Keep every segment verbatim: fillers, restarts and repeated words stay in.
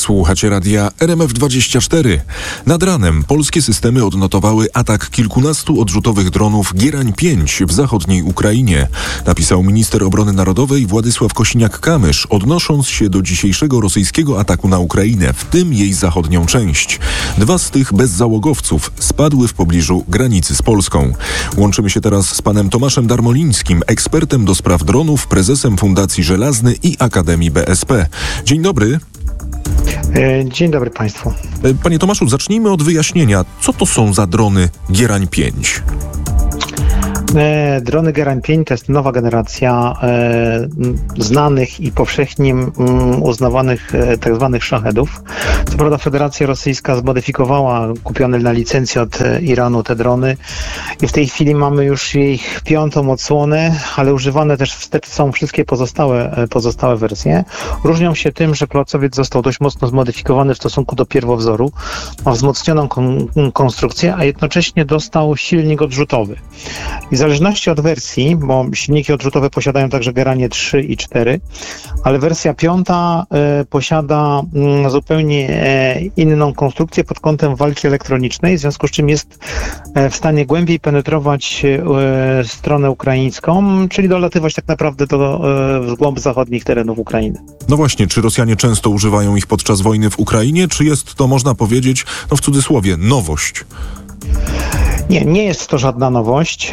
Słuchacie radia R M F dwadzieścia cztery. Nad ranem polskie systemy odnotowały atak kilkunastu odrzutowych dronów Gierań pięć w zachodniej Ukrainie. Napisał minister obrony narodowej Władysław Kosiniak-Kamysz, odnosząc się do dzisiejszego rosyjskiego ataku na Ukrainę, w tym jej zachodnią część. Dwa z tych bezzałogowców spadły w pobliżu granicy z Polską. Łączymy się teraz z panem Tomaszem Darmolińskim, ekspertem do spraw dronów, prezesem Fundacji Żelazny i Akademii B S P. Dzień dobry. Dzień dobry Państwu. Panie Tomaszu, zacznijmy od wyjaśnienia. Co to są za drony Gierań pięć? E, drony Gierań pięć to jest nowa generacja e, znanych i powszechnie m, uznawanych e, tak zwanych szachedów. Co prawda Federacja Rosyjska zmodyfikowała kupione na licencję od e, Iranu te drony i w tej chwili mamy już ich piątą odsłonę, ale używane też wstecz są wszystkie pozostałe, e, pozostałe wersje. Różnią się tym, że placowiec został dość mocno zmodyfikowany w stosunku do pierwowzoru. Ma wzmocnioną kon, konstrukcję, a jednocześnie dostał silnik odrzutowy. I w zależności od wersji, bo silniki odrzutowe posiadają także Gieranie trzy i cztery, ale wersja piąta e, posiada m, zupełnie e, inną konstrukcję pod kątem walki elektronicznej, w związku z czym jest e, w stanie głębiej penetrować e, stronę ukraińską, czyli dolatywać tak naprawdę do e, w głąb zachodnich terenów Ukrainy. No właśnie, czy Rosjanie często używają ich podczas wojny w Ukrainie, czy jest to, można powiedzieć, no w cudzysłowie, nowość? Nie, nie jest to żadna nowość.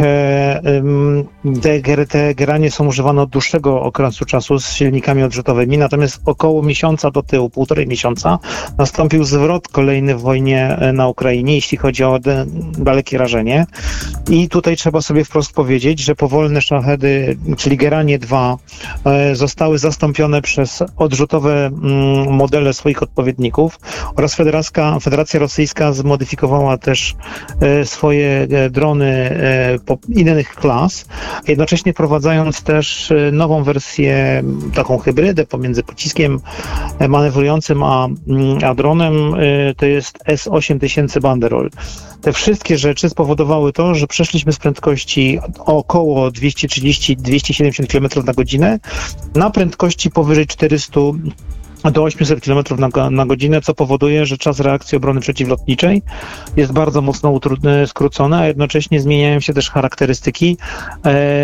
Te, te Gieranie są używane od dłuższego okresu czasu z silnikami odrzutowymi, natomiast około miesiąca do tyłu, półtorej miesiąca, nastąpił zwrot kolejny w wojnie na Ukrainie, jeśli chodzi o dalekie rażenie. I tutaj trzeba sobie wprost powiedzieć, że powolne szachedy, czyli Gieranie dwa, zostały zastąpione przez odrzutowe modele swoich odpowiedników oraz Federacja, Federacja Rosyjska zmodyfikowała też swoje drony innych klas, jednocześnie wprowadzając też nową wersję, taką hybrydę pomiędzy pociskiem manewrującym a, a dronem, to jest S osiem tysięcy Banderol. Te wszystkie rzeczy spowodowały to, że przeszliśmy z prędkości około dwieście trzydzieści do dwieście siedemdziesiąt kilometrów na godzinę na prędkości powyżej czterysta do osiemset kilometrów na, na godzinę, co powoduje, że czas reakcji obrony przeciwlotniczej jest bardzo mocno utrudny, skrócony, a jednocześnie zmieniają się też charakterystyki e,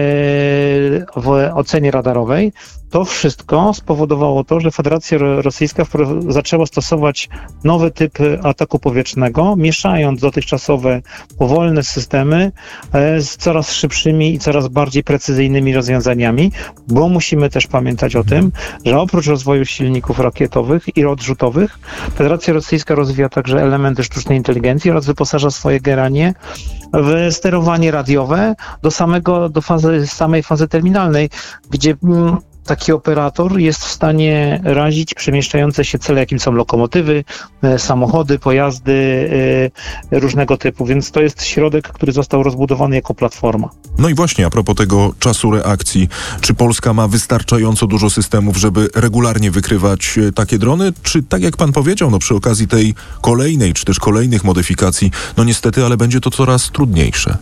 w ocenie radarowej. To wszystko spowodowało to, że Federacja Rosyjska zaczęła stosować nowy typ ataku powietrznego, mieszając dotychczasowe powolne systemy z coraz szybszymi i coraz bardziej precyzyjnymi rozwiązaniami, bo musimy też pamiętać o tym, że oprócz rozwoju silników rakietowych i odrzutowych, Federacja Rosyjska rozwija także elementy sztucznej inteligencji oraz wyposaża swoje Gieranie w sterowanie radiowe do samego, do fazy, samej fazy terminalnej, gdzie mm, taki operator jest w stanie razić przemieszczające się cele, jakim są lokomotywy, samochody, pojazdy różnego typu, więc to jest środek, który został rozbudowany jako platforma. No i właśnie a propos tego czasu reakcji, czy Polska ma wystarczająco dużo systemów, żeby regularnie wykrywać takie drony, czy tak jak pan powiedział, no przy okazji tej kolejnej, czy też kolejnych modyfikacji, no niestety, ale będzie to coraz trudniejsze?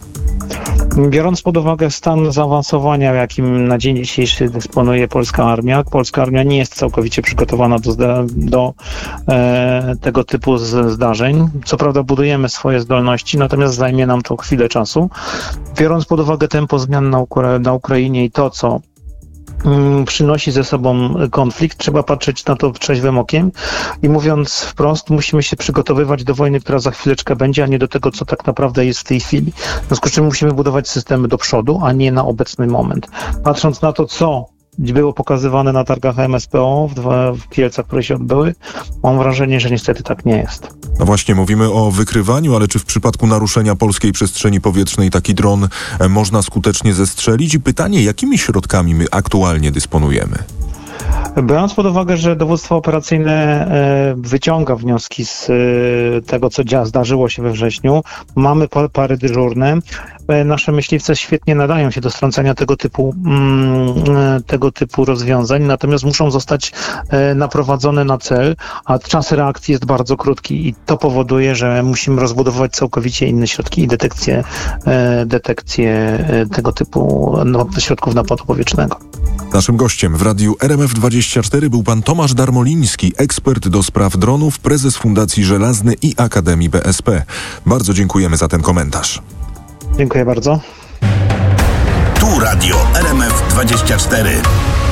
Biorąc pod uwagę stan zaawansowania, jakim na dzień dzisiejszy dysponuje polska armia, polska armia nie jest całkowicie przygotowana do, do e, tego typu z, zdarzeń. Co prawda budujemy swoje zdolności, natomiast zajmie nam to chwilę czasu. Biorąc pod uwagę tempo zmian na, Ukra- na Ukrainie i to, co przynosi ze sobą konflikt, trzeba patrzeć na to trzeźwym okiem i mówiąc wprost, musimy się przygotowywać do wojny, która za chwileczkę będzie, a nie do tego, co tak naprawdę jest w tej chwili. W związku z czym musimy budować systemy do przodu, a nie na obecny moment. Patrząc na to, co było pokazywane na targach M S P O w, w Kielcach, które się odbyły, mam wrażenie, że niestety tak nie jest. No właśnie, mówimy o wykrywaniu, ale czy w przypadku naruszenia polskiej przestrzeni powietrznej taki dron można skutecznie zestrzelić? I pytanie, jakimi środkami my aktualnie dysponujemy? Biorąc pod uwagę, że dowództwo operacyjne wyciąga wnioski z tego, co zdarzyło się we wrześniu, mamy pary dyżurne, nasze myśliwce świetnie nadają się do strącenia tego typu, tego typu rozwiązań, natomiast muszą zostać naprowadzone na cel, a czas reakcji jest bardzo krótki i to powoduje, że musimy rozbudowywać całkowicie inne środki i detekcję, detekcję tego typu środków napadu powietrznego. Naszym gościem w radiu R M F F dwadzieścia cztery był pan Tomasz Darmoliński, ekspert do spraw dronów, prezes Fundacji Żelazny i Akademii B S P. Bardzo dziękujemy za ten komentarz. Dziękuję bardzo. Tu Radio R M F dwadzieścia cztery.